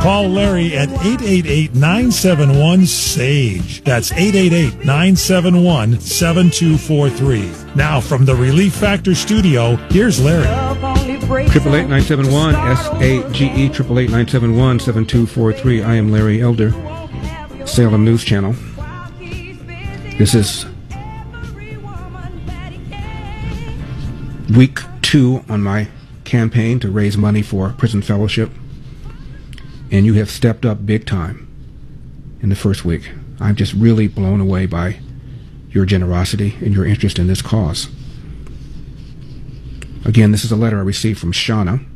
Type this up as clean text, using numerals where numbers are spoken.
Call Larry at 888-971-SAGE. That's 888-971-7243. Now, from the Relief Factor studio, here's Larry. 888-971-SAGE, 888-971-7243. I am Larry Elder, Salem News Channel. This is week 2 on my campaign to raise money for Prison Fellowship, and you have stepped up big time in the first week. I'm just really blown away by your generosity and your interest in this cause. Again, this is a letter I received from Shauna.